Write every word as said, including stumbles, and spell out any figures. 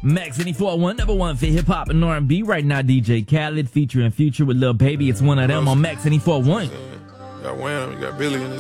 Max eighty four point one, number one for hip hop and R and B. Right now, D J Khaled featuring Future with Lil Baby. It's one of them on Max eighty four point one. You got Wham, you got Billy in this